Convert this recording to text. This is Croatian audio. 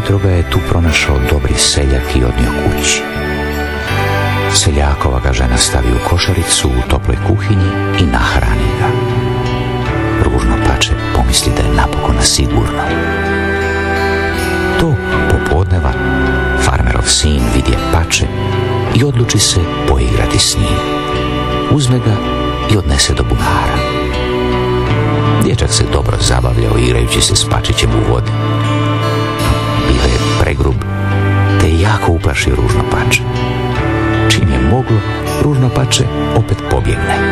ujutro ga je tu pronašao dobri seljak i odnio kući. Seljakova ga žena stavi u košaricu u toploj kuhinji i nahrani ga. Ružno pače pomisli da je napokon sigurno. Tog popodneva farmerov sin vidje pače i odluči se poigrati s njim. Uzme ga i odnese do bunara. Dječak se dobro zabavljao igrajući se s pačićem u vodi. Bio je pregrub, te je jako uplašio ružno pače. Čim je moglo, ružno pače opet pobjegne.